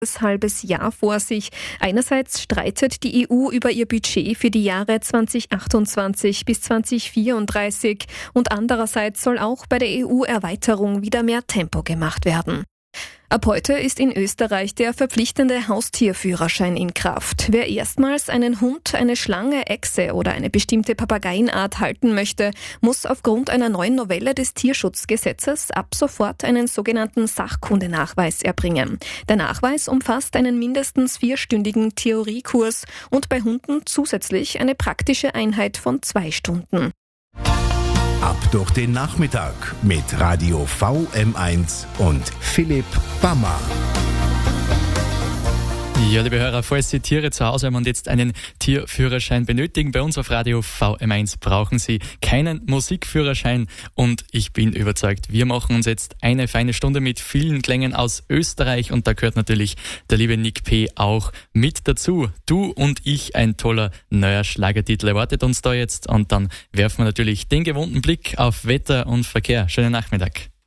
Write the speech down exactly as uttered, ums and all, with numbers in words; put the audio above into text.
halbes Jahr vor sich. Einerseits streitet die E U über ihr Budget für die Jahre zweitausendachtundzwanzig bis zweitausendvierunddreißig und andererseits soll auch bei der E U-Erweiterung wieder mehr Tempo gemacht werden. Ab heute ist in Österreich der verpflichtende Haustierführerschein in Kraft. Wer erstmals einen Hund, eine Schlange, Echse oder eine bestimmte Papageienart halten möchte, muss aufgrund einer neuen Novelle des Tierschutzgesetzes ab sofort einen sogenannten Sachkundenachweis erbringen. Der Nachweis umfasst einen mindestens vierstündigen Theoriekurs und bei Hunden zusätzlich eine praktische Einheit von zwei Stunden. Ab durch den Nachmittag mit Radio V M eins und Philipp Bammer. Ja, liebe Hörer, falls Sie Tiere zu Hause haben und jetzt einen Tierführerschein benötigen, bei uns auf Radio V M eins brauchen Sie keinen Musikführerschein und ich bin überzeugt, wir machen uns jetzt eine feine Stunde mit vielen Klängen aus Österreich und da gehört natürlich der liebe Nick P. auch mit dazu. Du und ich, ein toller neuer Schlagertitel erwartet uns da jetzt und dann werfen wir natürlich den gewohnten Blick auf Wetter und Verkehr. Schönen Nachmittag.